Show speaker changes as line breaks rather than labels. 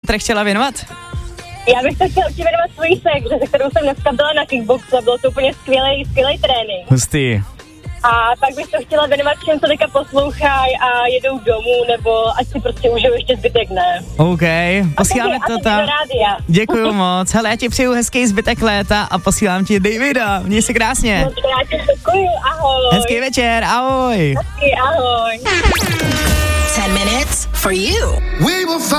Petr chtěla věnovat?
Já bych to chtěla určitě věnovat svojí sekře, se kterou jsem dneska byla na kickboxu a byl to úplně skvělý trénink.
Hustý.
A pak bych to chtěla věnovat všem, co teďka poslouchají a jedou domů, nebo ať si prostě užijou ještě zbytek ne.
OK, posíláme to tam. Děkuju moc. Hele, já ti přeju hezký zbytek léta a posílám ti Davida. Měj se krásně.
Moc krát děkuju, ahoj.
Hezký večer, ahoj.
Hezký, ahoj.
10 minutes for you.